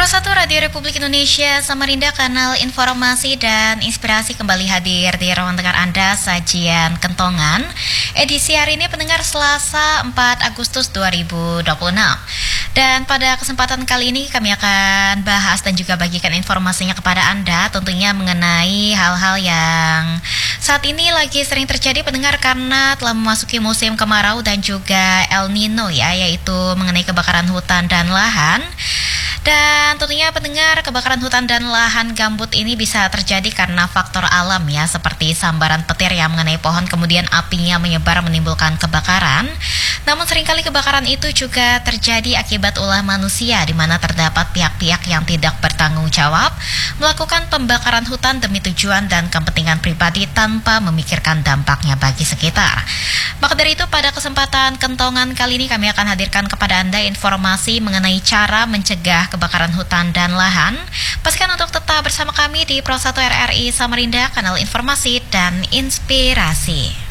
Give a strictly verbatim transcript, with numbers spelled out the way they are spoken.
Satu Radio Republik Indonesia Samarinda, kanal informasi dan inspirasi kembali hadir di ruang dengar Anda, sajian Kentongan. Edisi hari ini pendengar Selasa empat Agustus dua ribu dua puluh enam. Dan pada kesempatan kali ini kami akan bahas dan juga bagikan informasinya kepada Anda, tentunya mengenai hal-hal yang saat ini lagi sering terjadi pendengar karena telah memasuki musim kemarau dan juga El Nino ya, yaitu mengenai kebakaran hutan dan lahan. Dan tentunya pendengar, kebakaran hutan dan lahan gambut ini bisa terjadi karena faktor alam ya, seperti sambaran petir yang mengenai pohon kemudian apinya menyebar menimbulkan kebakaran. Namun seringkali kebakaran itu juga terjadi akibat ulah manusia, di mana terdapat pihak-pihak yang tidak bertanggung jawab melakukan pembakaran hutan demi tujuan dan kepentingan pribadi tanpa memikirkan dampaknya bagi sekitar. Maka dari itu pada kesempatan Kentongan kali ini kami akan hadirkan kepada Anda informasi mengenai cara mencegah kebakaran hutan dan lahan. Pastikan untuk tetap bersama kami di Pro satu R R I Samarinda, kanal informasi dan inspirasi.